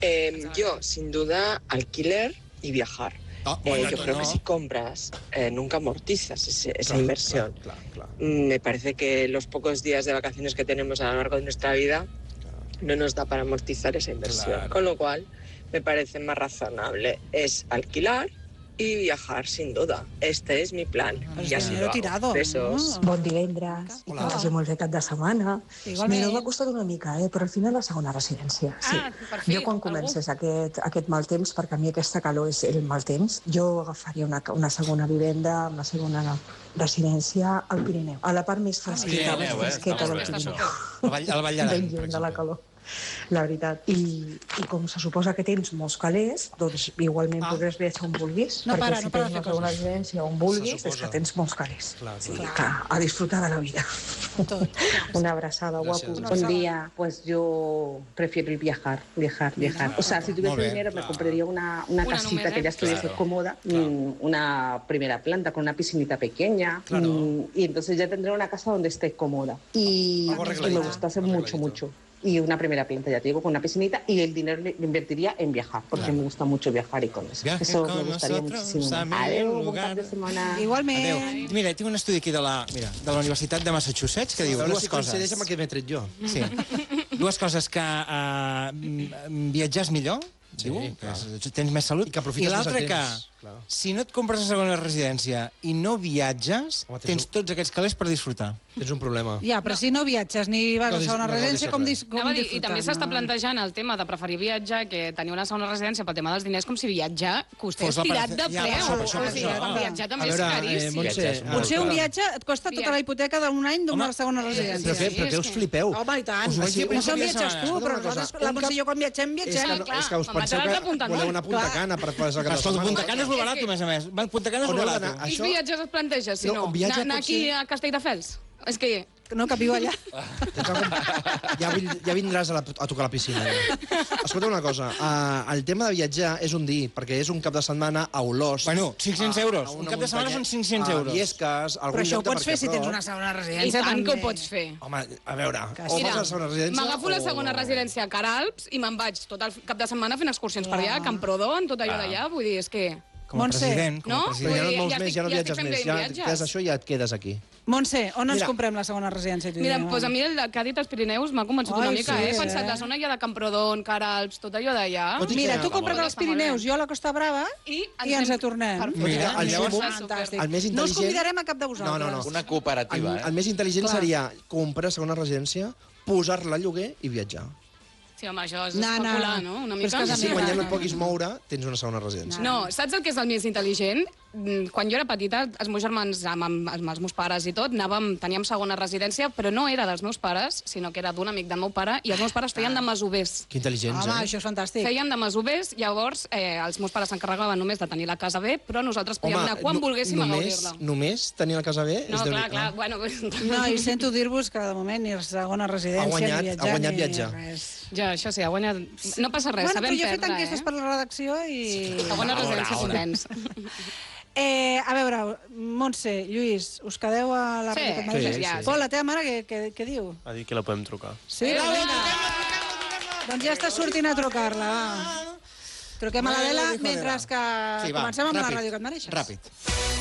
Yo, sin duda, alquiler y viajar. Yo creo que si compras, nunca amortizas esa inversión. Claro. Me parece que los pocos días de vacaciones que tenemos a lo largo de nuestra vida no nos da para amortizar esa inversión. Claro. Con lo cual, me parece más razonable es alquilar y viajar, sin duda. Este es mi plan. Y así lo hago. Besos. Bon divendres, i que vagi molt bé cap de setmana. Mira, m'ha costat una mica, però al final la segona residència. Sí. per fi, Jo quan comences aquest mal temps, perquè a mi aquesta calor és el mal temps, jo agafaria una segona vivenda, una segona residència al Pirineu, a la part més fresqueta, més fresqueta del Pirineu. Al Vall d'Aran, Ben lluny de la calor. La veritat. I com se suposa que tens molts calés, doncs igualment podràs viatjar on vulguis, perquè si tens una segona residència on vulguis, és que tens molts calés. Sí, que a disfrutar de la vida. Una abraçada, guapo. Un día, pues yo prefiero el viajar. O sea, si tuviese dinero me compraría una casita que ya estuviese cómoda, una primera planta con una piscinita pequeña, y entonces ya tendré una casa donde esté cómoda. Y me gustase mucho. Y una primera planta, ya te digo, con una piscinita, y el dinero lo invertiría en viajar, porque me gusta mucho viajar y con eso. Eso me gustaría muchísimo. Adeu, bon cap de setmana. Igualment. Mira, tinc un estudi aquí de la Universitat de Massachusetts que diu dues coses. Coincideix amb el que m'he tret jo. Sí. Dues coses, que viatjar és millor, diu, que tens més salut, i l'altra que si no et compres la segona residència i no viatges, tens tots aquests calés per disfrutar. Tens un problema. Ja, però si no viatges ni vas a segona residència, com disfrutar? I també s'està plantejant el tema de preferir viatjar que tenir una segona residència pel tema dels diners, com si viatjar costés tirat de preu. Viatjar també és caríssim. Potser un viatge et costa tota la hipoteca d'un any d'una segona residència. Però què us flipeu? Home, i tant. No sé on viatges tu, però nosaltres, la Montse i jo quan viatgem. És que us penseu que voleu anar a Punta Cana per passar la setmana. Punta Cana és molt barat, a més. Punta Cana és molt barat. Quins viatges es planteja, si no? Anar aquí a Castelldefels? És que... No, que viu allà. Ja vindràs a tocar la piscina. Escolta una cosa, el tema de viatjar és un dir, perquè és un cap de setmana a Olost. Bueno, 500 euros. Un cap de setmana són 500 euros. A Viescas, algun lloc de Però això ho pots fer si tens una segona residència. I tant que ho pots fer. Home, a veure, o fas la segona residència... M'agafo la segona residència a Caralps i me'n vaig tot el cap de setmana fent excursions per allà, a Camprodon, tot allò d'allà. Vull dir, és que... Com a president. No? Però ja no et mous més, ja no viatges més. Ja fes això i ja et quedes aquí. Montse, on ens comprem la segona residència? Mira, doncs a mi el que ha dit els Pirineus m'ha convençut una mica, He pensat la zona ja de Camprodon, Caralps, tot allò d'allà. Mira, tu compres als Pirineus, jo a la Costa Brava, i ens aturnem. Mira, el més intel·ligent... No us convidarem a cap de vosaltres. No. Una cooperativa, El més intel·ligent seria comprar segona residència, posar-la a lloguer i viatjar. Sí, home, això és especular, no? Una mica. Si quan ja no et puguis moure, tens una segona residència. No, saps el que és el més intel·ligent? Quan jo era petita, els meus germans, amb els meus pares i tot, teníem segona residència, però no era dels meus pares, sinó que era d'un amic del meu pare, i els meus pares feien de masovers. Que intel·ligents, Home, això és fantàstic. Feien de masovers, llavors els meus pares s'encarregaven només de tenir la casa bé, però nosaltres podíem anar quan volguéssim a gaudir-la. Només tenir la casa bé? No, clar, bueno... No, i sento dir-vos que de moment ni segona residència, ni viatjar, ha guanyat viatjar. Ja, això sí, ha guanyat... No passa res, sabem perdre, jo he fet enquestes per la redacció i... Segona residència contents. A veure, Montse, Lluís, us quedeu a la Ràdio Catmareixes? Sí. Pol, la teva mare què diu? Ha dit que la podem trucar. Sí? Doncs ja està sortint a trucar-la, va. Truquem a l'Adela mentre que comencem amb la Ràdio Catmareixes. Ràpid.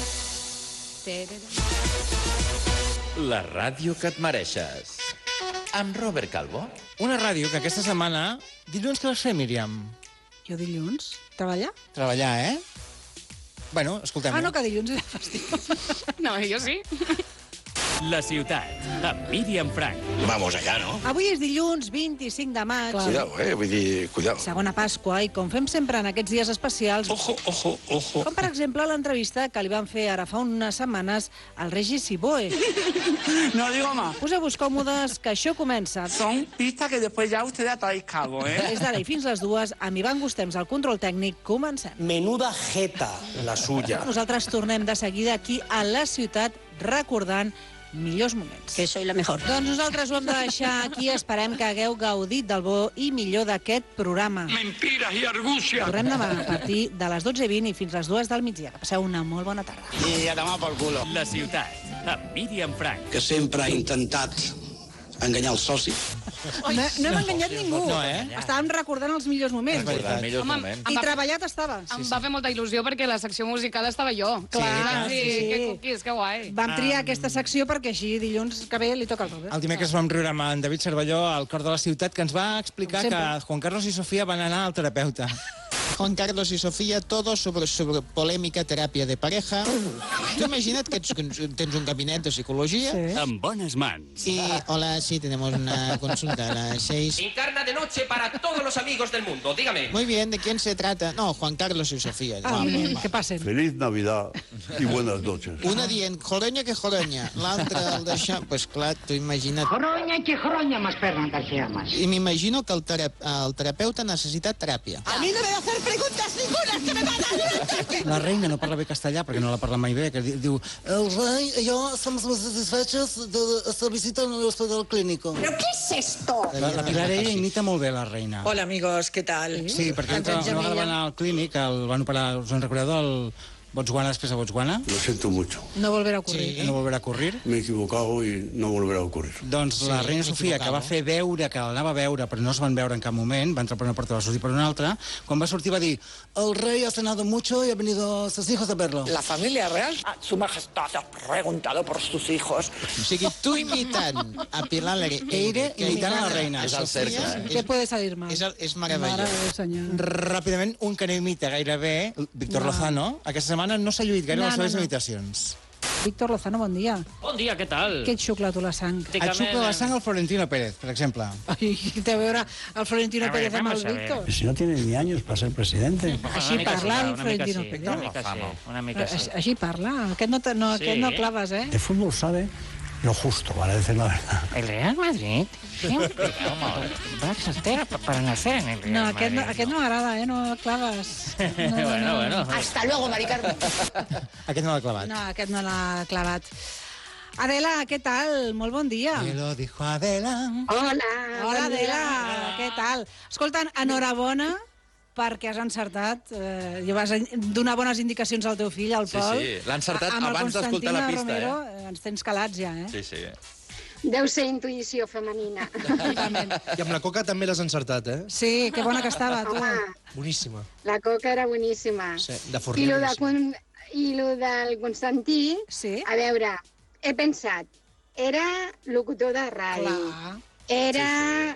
La Ràdio Catmareixes. Amb Robert Calvo. Una ràdio que aquesta setmana... Dilluns què vas fer, Míriam? Jo dilluns? Treballar? Treballar, Bueno, escoltem-ho. Ah, no, que dilluns era festiu. No, jo sí. La ciutat, amb Míriam Frank. Vamos allá, ¿no? Avui és dilluns 25 de maig. Cuidado, vull dir, cuidado. Segona Pasqua, i com fem sempre en aquests dies especials... Ojo. Com, per exemple, l'entrevista que li van fer ara fa unes setmanes al Regis Siboe. No digo más. Poseu-vos còmodes, que això comença. Son pistas que después ya ustedes atáis cabo, Des d'ara i fins les 2, amb Ivan Gustems al control tècnic, comencem. Menuda jeta, la suya. Nosaltres tornem de seguida aquí a la ciutat recordant millors moments. Que soy la mejor. Doncs nosaltres ho hem de deixar aquí. Esperem que hagueu gaudit del bo i millor d'aquest programa. Mentiras y argucias. Tornem demà a partir de les 12:20 i fins les 2 del migdia. Que passeu una molt bona tarda. Y a tomar por culo. La ciutat, amb Míriam Frank. Que sempre ha intentat enganyar el soci. No hem enganyat ningú. No, Estàvem recordant els millors moments. I treballat estava. Em va fer molta il·lusió perquè la secció musical estava jo. Clar, sí. Que cuquis, que guai. Vam triar aquesta secció perquè així dilluns que ve li toca el Robert. El dimecres vam riure amb en David Cervelló al cor de la ciutat, que ens va explicar que Juan Carlos i Sofía van anar al terapeuta. Juan Carlos y Sofía, todo sobre polèmica, teràpia de pareja. Tu imagina't que tens un gabinet de psicologia. Sí. En bones mans. Y, hola, sí, tenemos una consulta a las 6. Encarna de noche para todos los amigos del mundo, dígame. Muy bien, ¿de quién se trata? No, Juan Carlos y Sofía. Que passen. Feliz Navidad y buenas noches. Una dient, joronya que joronya. L'altra el deixa... Pues clar, tu imagina't... Joronya que joronya más perna que se llamas. I m'imagino que el terapeuta necessita teràpia. A mí no me va a hacer preguntas ninguna que me van a... La reina no parla bé castellà perquè no la parla mai bé, que diu el rei i jo som molt satisfechos de esta visita en el hospital clínico. ¿Pero qué es esto? La Pilar ella imita molt bé la reina. Hola amigos, ¿qué tal? Sí, perquè una vegada va anar al clínic, el van operar, us en recordeu del Botswana després de Botswana? Lo siento mucho. No volverá a ocurrir. Sí, no volverá a ocurrir. Me he equivocado y no volverá a ocurrir. Doncs la reina Sofia, que va fer veure que l'anava a veure, però no es van veure en cap moment, va entrar per una porta i va sortir per una altra, quan va sortir va dir el rei ha cenado mucho y ha venido sus hijos a verlo. La familia real. Su majestad ha preguntado por sus hijos. O sigui, tu imitant a Pilar Eire, imitant a la reina. És el cercle. Què puede salir mal? És meravellós. Ràpidament, un que no imita gairebé, Víctor Lozano, aquesta setmana no s'ha lluït gaire les seves imitacions. Víctor Lozano, bon dia. Bon dia, què tal? Què et xucla tu la sang? Et xucla la sang al Florentino Pérez, per exemple. Ai, té a veure el Florentino Pérez amb el Víctor. Si no tiene ni años para ser presidente. Així parla el Florentino Pérez. Una mica sí. Així parla. Aquest no claves, eh? De fútbol sabe lo justo, para decir la verdad. El Real Madrid siempre va a saltar para nacer en el Real Madrid. No, aquest no m'agrada, eh? No claves. Bueno. Hasta luego, Mari Carmen. Aquest no l'ha clavat. No, aquest no l'ha clavat. Adela, què tal? Molt bon dia. Me lo dijo Adela. Hola. Hola, Adela. Què tal? Escolta, enhorabona perquè has encertat, vas donar bones indicacions al teu fill, al Pol. Sí, l'ha encertat abans d'escoltar la pista. Romero, ens tens calats ja, eh? Sí. Deu ser intuïció femenina. I amb la coca també l'has encertat, eh? Sí, que bona que estava, tu. Boníssima. La coca era boníssima. Sí, de Forner. I lo del Constantí, a veure, he pensat, era locutor de ràdio. Clar. Era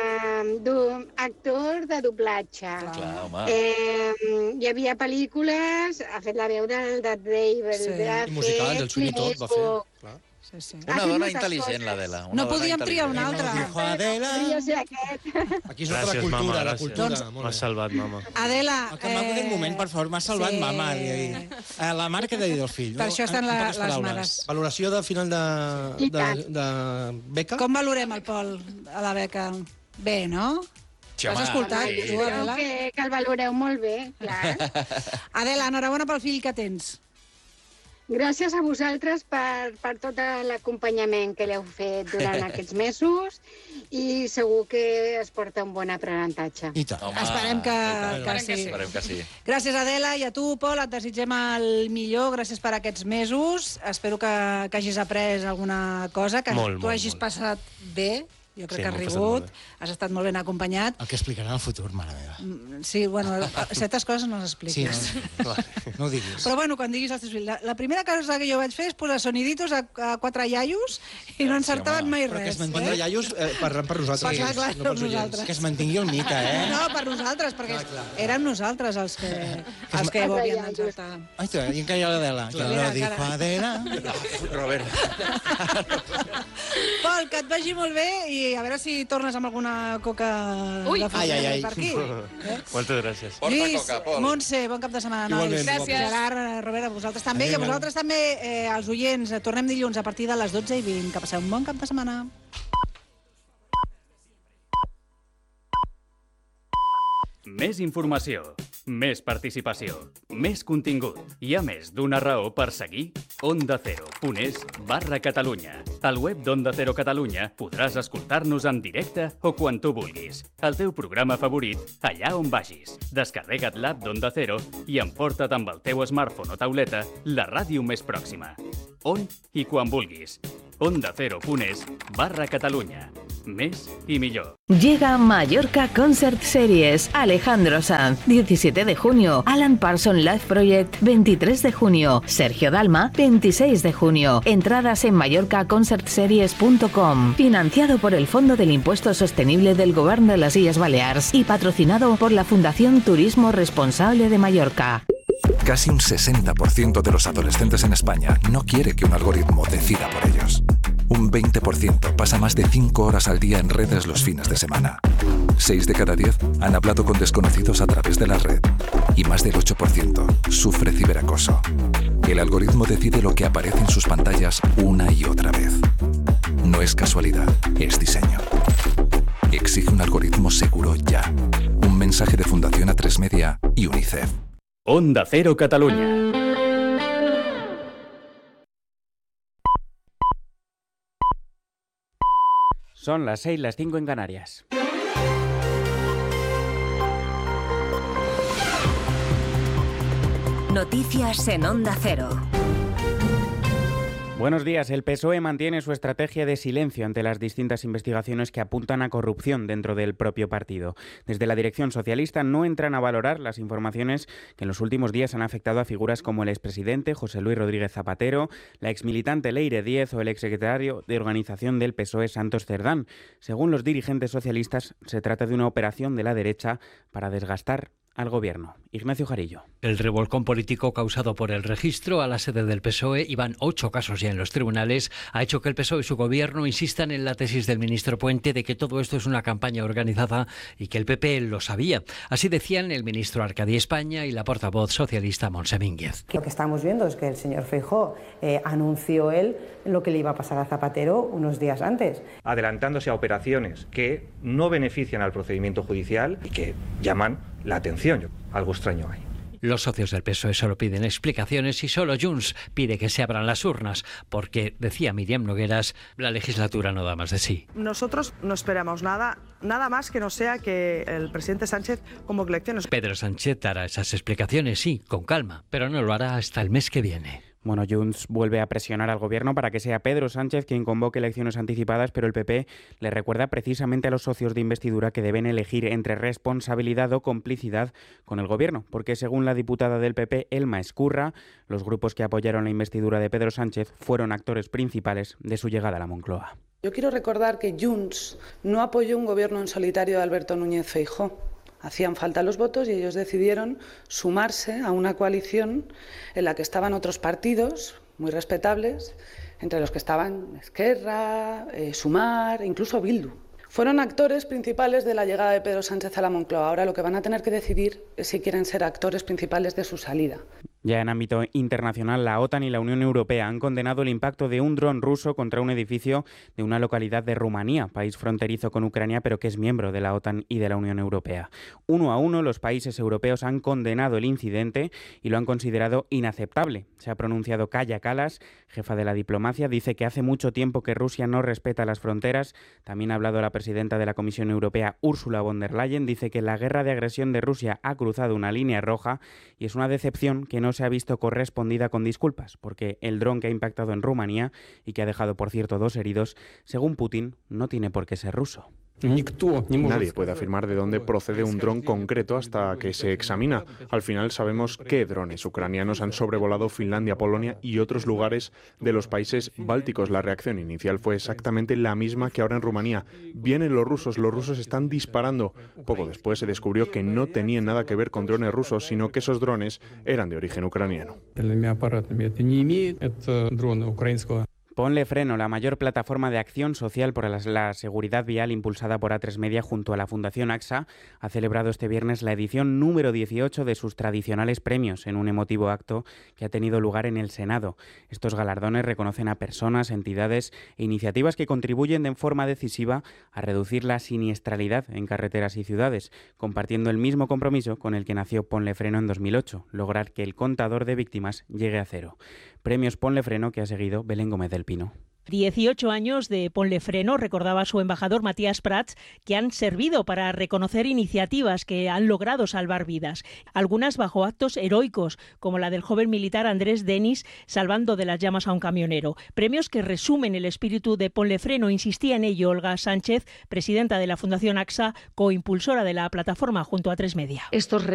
actor de doblatge. Clar, home. Hi havia pel·lícules, ha fet la veu del Darth Vader. I musical, del Sweeney Todd va fer. Clar. Sí. Una dona intel·ligent, l'Adela. No podíem triar una altra. Podria ser aquest. Aquí es nota la cultura, la cultura. M'has salvat, mama. Adela... Que maco aquest moment, per favor, m'ha salvat mama. La mare que ha de dir del fill. Per això estan les mares. Valoració de final de beca? Com valorem el Pol a la beca? Bé, no? Has escoltat, tu, Adela? Que el valoreu molt bé, clar. Adela, enhorabona pel fill que tens. Gràcies a vosaltres per tot l'acompanyament que l'heu fet durant aquests mesos i segur que es porta un bon aprenentatge. I tant. Esperem que sí. Esperem que sí. Gràcies, Adela, i a tu, Pol, et desitgem el millor. Gràcies per aquests mesos. Espero que hagis après alguna cosa, que tu hagis passat bé. Jo crec que has rigut, has estat molt ben acompanyat. El que explicarà el futur, mare meva. Sí, bueno, certes coses no les expliques. Sí, no ho diguis. Però bueno, quan diguis als teus fills, la primera cosa que jo vaig fer és posar soniditos a 4 iaios i no encertaven mai res. 4 iaios parlant per nosaltres. Clar, per nosaltres. Que es mantingui el mite, eh? No, per nosaltres, perquè érem nosaltres els que ho havíem d'encertar. Ai, tu, i encara hi ha l'Adela. Que lo dijo Adela. Robert. Pol, que et vagi molt bé i a veure si tornes amb alguna coca de Forner per aquí. Moltes gràcies. Lluís, Montse, bon cap de setmana, nois. Gràcies. Gerard, Robert, a vosaltres també. I a vosaltres també, als oients. Tornem dilluns a partir de les 12:20. Que passeu un bon cap de setmana. Més informació, més participació, més contingut. Hi ha més d'una raó per seguir ondacero.es/Catalunya. Al web d'Onda Cero Catalunya podràs escoltar-nos en directe o quan tu vulguis. El teu programa favorit, allà on vagis. Descarrega't l'app d'Onda Cero i emporta't amb el teu smartphone o tauleta la ràdio més pròxima. On i quan vulguis. ondacero.es/Catalunya. Més i millor. Llega Mallorca Concert Series. Alejandro Sanz, 17 de junio. Alan Parsons Live Project, 23 de junio. Sergio Dalma, 26 de junio. Entradas en mallorcaconcertseries.com. Financiado por el Fondo del Impuesto Sostenible del Govern de las Illes Balears y patrocinado por la Fundación Turismo Responsable de Mallorca. Casi un 60% de los adolescentes en España no quiere que un algoritmo decida por ellos. Un 20% pasa más de 5 horas al día en redes los fines de semana. 6 de cada 10 han hablado con desconocidos a través de la red. Y más del 8% sufre ciberacoso. El algoritmo decide lo que aparece en sus pantallas una y otra vez. No es casualidad, es diseño. Exige un algoritmo seguro ya. Un mensaje de Fundación A3 Media y UNICEF. Onda Cero Catalunya. Son las 6, las 5 en Canarias. Noticias en Onda Cero. Buenos días. El PSOE mantiene su estrategia de silencio ante las distintas investigaciones que apuntan a corrupción dentro del propio partido. Desde la dirección socialista no entran a valorar las informaciones que en los últimos días han afectado a figuras como el expresidente José Luis Rodríguez Zapatero, la exmilitante Leire Díez o el exsecretario de organización del PSOE Santos Cerdán. Según los dirigentes socialistas, se trata de una operación de la derecha para desgastar al Gobierno. Ignacio Jarillo. El revolcón político causado por el registro a la sede del PSOE, y van 8 casos ya en los tribunales, ha hecho que el PSOE y su Gobierno insistan en la tesis del ministro Puente de que todo esto es una campaña organizada y que el PP lo sabía. Así decían el ministro Arcadi España y la portavoz socialista Montse Mínguez. Lo que estamos viendo es que el señor Feijóo anunció él lo que le iba a pasar a Zapatero unos días antes. Adelantándose a operaciones que no benefician al procedimiento judicial y que llaman la atención. Algo extraño hay. Los socios del PSOE solo piden explicaciones y solo Junts pide que se abran las urnas, porque, decía Míriam Nogueras, la legislatura no da más de sí. Nosotros no esperamos nada más que no sea que el presidente Sánchez convoque elecciones. Pedro Sánchez dará esas explicaciones, sí, con calma, pero no lo hará hasta el mes que viene. Bueno, Junts vuelve a presionar al Gobierno para que sea Pedro Sánchez quien convoque elecciones anticipadas, pero el PP le recuerda precisamente a los socios de investidura que deben elegir entre responsabilidad o complicidad con el Gobierno, porque según la diputada del PP, Elma Escurra, los grupos que apoyaron la investidura de Pedro Sánchez fueron actores principales de su llegada a la Moncloa. Yo quiero recordar que Junts no apoyó un gobierno en solitario de Alberto Núñez Feijóo. Hacían falta los votos y ellos decidieron sumarse a una coalición en la que estaban otros partidos muy respetables, entre los que estaban Esquerra, Sumar, incluso Bildu. Fueron actores principales de la llegada de Pedro Sánchez a la Moncloa. Ahora lo que van a tener que decidir es si quieren ser actores principales de su salida. Ya en ámbito internacional, la OTAN y la Unión Europea han condenado el impacto de un dron ruso contra un edificio de una localidad de Rumanía, país fronterizo con Ucrania, pero que es miembro de la OTAN y de la Unión Europea. 1 a 1, los países europeos han condenado el incidente y lo han considerado inaceptable. Se ha pronunciado Kaja Kallas, jefa de la diplomacia, dice que hace mucho tiempo que Rusia no respeta las fronteras. También ha hablado la presidenta de la Comisión Europea, Ursula von der Leyen, dice que la guerra de agresión de Rusia ha cruzado una línea roja y es una decepción que no se ha visto correspondida con disculpas, porque el dron que ha impactado en Rumanía y que ha dejado, por cierto, 2 heridos, según Putin, no tiene por qué ser ruso. Nadie puede afirmar de dónde procede un dron concreto hasta que se examina. Al final sabemos qué drones ucranianos han sobrevolado Finlandia, Polonia y otros lugares de los países bálticos. La reacción inicial fue exactamente la misma que ahora en Rumanía. Vienen los rusos están disparando. Poco después se descubrió que no tenían nada que ver con drones rusos, sino que esos drones eran de origen ucraniano. Ponle Freno, la mayor plataforma de acción social por la seguridad vial impulsada por A3 Media junto a la Fundación AXA, ha celebrado este viernes la edición número 18 de sus tradicionales premios en un emotivo acto que ha tenido lugar en el Senado. Estos galardones reconocen a personas, entidades e iniciativas que contribuyen de forma decisiva a reducir la siniestralidad en carreteras y ciudades, compartiendo el mismo compromiso con el que nació Ponle Freno en 2008, lograr que el contador de víctimas llegue a 0. Premios Ponle Freno que ha seguido Belén Gómez del Pino. 18 años de Ponle Freno, recordaba su embajador Matías Prats, que han servido para reconocer iniciativas que han logrado salvar vidas. Algunas bajo actos heroicos, como la del joven militar Andrés Denis salvando de las llamas a un camionero. Premios que resumen el espíritu de Ponle Freno. Insistía en ello Olga Sánchez, presidenta de la Fundación AXA, coimpulsora de la plataforma junto a 3 Media. Estos